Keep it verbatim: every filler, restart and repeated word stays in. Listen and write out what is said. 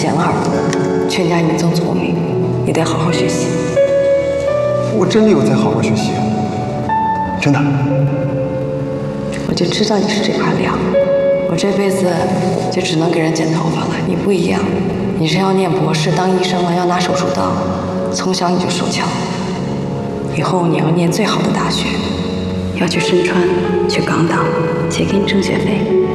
剪了耳朵。全家你这么聪明，你得好好学习。 我真的有在好好学习，真的。 我就知道你是这块料，我这辈子就只能给人剪头发了。你不一样，你是要念博士当医生了，要拿手术刀，从小你就手巧。以后你要念最好的大学，要去深川，去港岛，姐给你挣学费。